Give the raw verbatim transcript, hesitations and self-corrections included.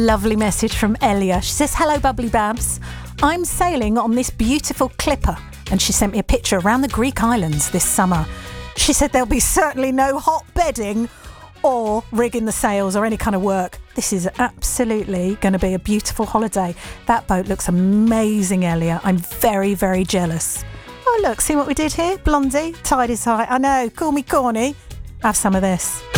lovely message from Elia. She says, hello, Bubbly Babs. I'm sailing on this beautiful clipper. And she sent me a picture around the Greek islands this summer. She said there'll be certainly no hot bedding or rigging the sails or any kind of work. This is absolutely going to be a beautiful holiday. That boat looks amazing, Elia. I'm very, very jealous. Oh, look, see what we did here? Blondie, tide is high. I know, call me corny. Have some of this.